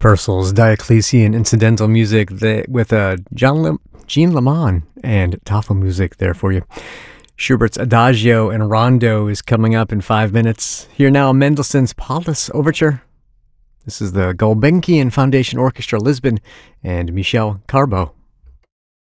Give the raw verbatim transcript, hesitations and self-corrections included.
Purcell's Diocletian incidental music that, with uh, John Le- Jean Lamont and Tafel music there for you. Schubert's Adagio and Rondo is coming up in five minutes. Here now, Mendelssohn's Paulus Overture. This is the Gulbenkian Foundation Orchestra Lisbon and Michel Carbo.